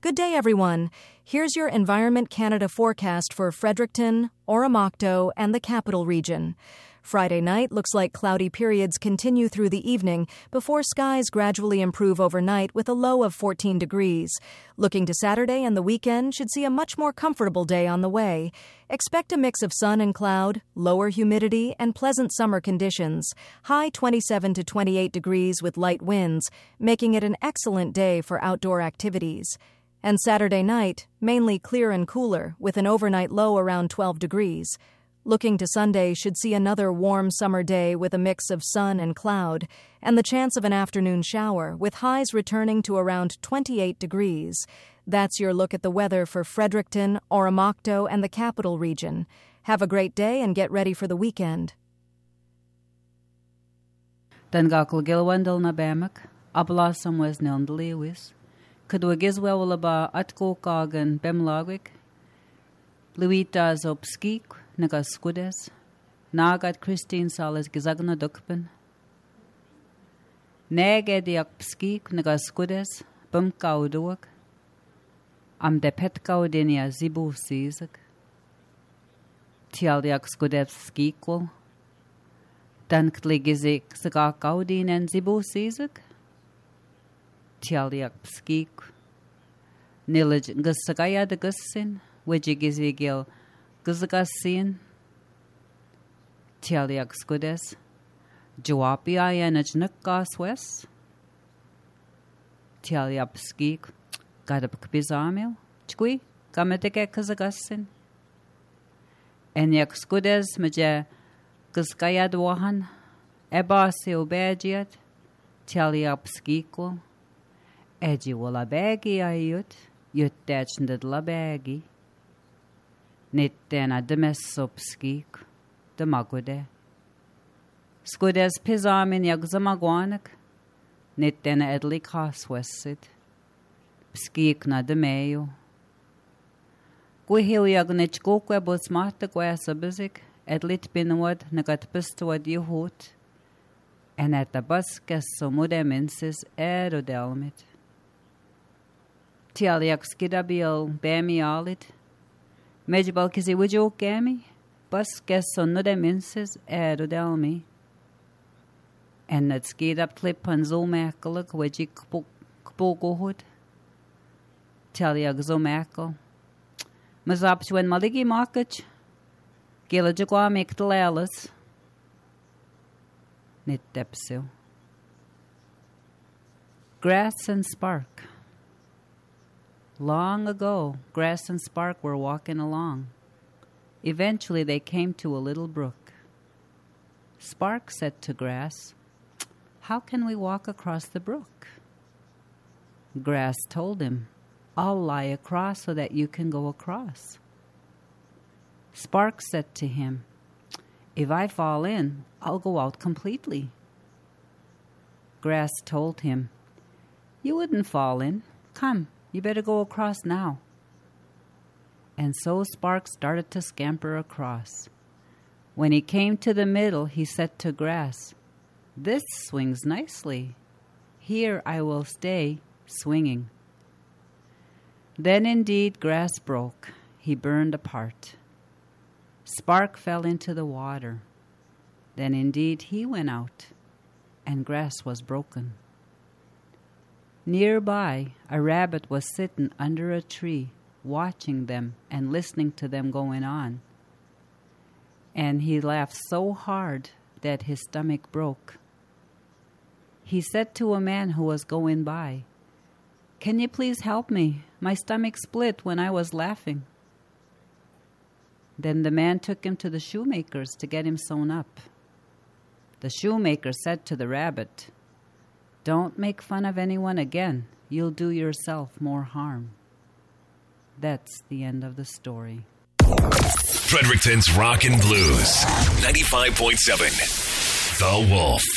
Good day, everyone. Here's your Environment Canada forecast for Fredericton, Oromocto, and the Capital Region. Friday night looks like cloudy periods continue through the evening before skies gradually improve overnight with a low of 14 degrees. Looking to Saturday and the weekend should see a much more comfortable day on the way. Expect a mix of sun and cloud, lower humidity, and pleasant summer conditions. High 27 to 28 degrees with light winds, making it an excellent day for outdoor activities. And Saturday night, mainly clear and cooler, with an overnight low around 12 degrees. Looking to Sunday should see another warm summer day with a mix of sun and cloud, and the chance of an afternoon shower, with highs returning to around 28 degrees. That's your look at the weather for Fredericton, Oromocto, and the Capital Region. Have a great day and get ready for the weekend. Dan gakul gilwandal na bemak, ablasam was nil lewis. Kadwagizwelaba atkokagan bemlagwik. Luitas obskik. Nagas skudes, nagat Christine Salas gizagna dukpen. Negediak pskik nagas skudes, bumkauduak. Am de petkaudenia zibu sizak. Tialdiak skudeb skikwo. Dankli gizik sagakaudin en zibu sizak. Tialdiak pskik. Nilij gusagaya de gussin, wijigizigil. Guzagasin, Tialiak Skudes, Jawapia and Ajnukgas West, Tialiap Skik, Gadap Bizamil, Chqui, Gametike Kazagasin, Enyak Skudes, Maja Guzgayad Wahan, Ebasi Obejiat, Tialiap Skiko, Eji Wallabagi Ayut, Yut Dachned Labagi. Nittena demessopskik, demagude. Skudes pizamin yagzamagwanak, nittena edlik haswesid, pskik na demeyo. Guhil yagnich gokwe busmata gwesabizik, edlit binwad nagat pistuad yuhut, en at the buskes somudeminsis erodelmit. Tialiak skidabil bemialit, Mejbal kizi wijo gami, bus gesso nude minces erodelmi. En het skied up clip on zo makkelijk, wiji kbogohud. Teliag zo makkel. Mazapch wen maligi makach, gila jagwa mek de lelis. Nit depsil. Grass and Spark. Long ago, Grass and Spark were walking along. Eventually, they came to a little brook. Spark said to Grass, "How can we walk across the brook?" Grass told him, "I'll lie across so that you can go across." Spark said to him, "If I fall in, I'll go out completely." Grass told him, "You wouldn't fall in. Come. You better go across now." And so Spark started to scamper across. When he came to the middle, he said to Grass, "This swings nicely. Here I will stay swinging." Then indeed Grass broke. He burned apart. Spark fell into the water. Then indeed he went out, and Grass was broken. Nearby, a rabbit was sitting under a tree, watching them and listening to them going on. And he laughed so hard that his stomach broke. He said to a man who was going by, "Can you please help me? My stomach split when I was laughing." Then the man took him to the shoemaker's to get him sewn up. The shoemaker said to the rabbit, "Don't make fun of anyone again. You'll do yourself more harm." That's the end of the story. Fredericton's Rock and Blues, 95.7, The Wolf.